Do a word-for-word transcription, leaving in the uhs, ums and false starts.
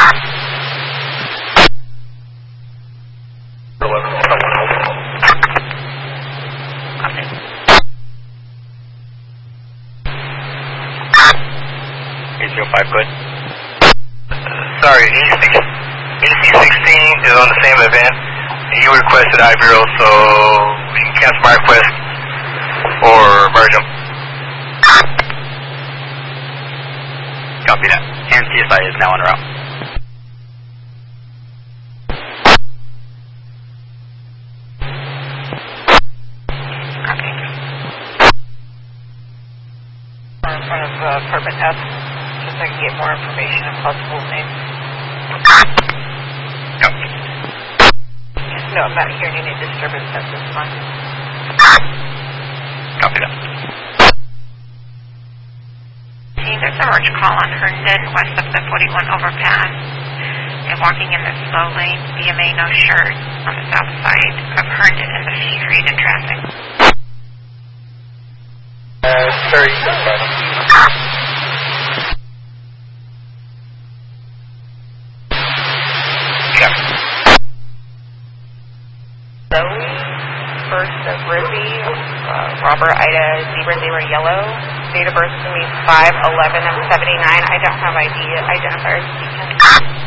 eight zero five, good. Uh, sorry, A C sixteen is on the same event. You requested I bureau, so we can cancel my request or merge them. Copy that. And C S I is now en route. Okay. In front of uh, apartment F, just so I can get more information and possible names. Yep. No, I'm not hearing any disturbance at this time. Copy that. There's a large call on Herndon, west of the forty-one overpass. And walking in the slow lane, B M A no shirt on the south side of Herndon in the street in traffic. Uh, sorry. Yeah. Zoe, first of Rizzy, uh, Robert, Ida, Zebra, Zebra, Yellow. Date of birth is going to be five eleven of seventy-nine. I don't have I D identifiers.